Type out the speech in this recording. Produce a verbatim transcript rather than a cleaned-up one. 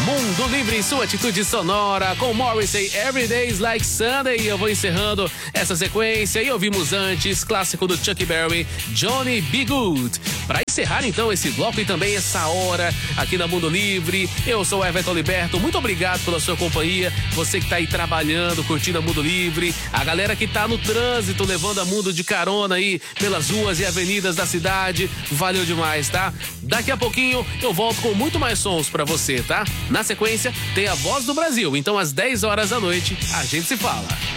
Mundo Livre em sua atitude sonora com Morrissey, Every Day's Like Sunday. Eu vou encerrando essa sequência e ouvimos antes clássico do Chuck Berry, Johnny B. Good. Para encerrar então esse bloco e também essa hora aqui na Mundo Livre, eu sou o Everton Liberto, muito obrigado pela sua companhia, você que tá aí trabalhando, curtindo a Mundo Livre, a galera que tá no trânsito levando a Mundo de carona aí pelas ruas e avenidas da cidade, valeu demais, tá? Daqui a pouquinho eu volto com muito mais sons pra você, tá? Na sequência tem a Voz do Brasil, então às dez horas da noite a gente se fala.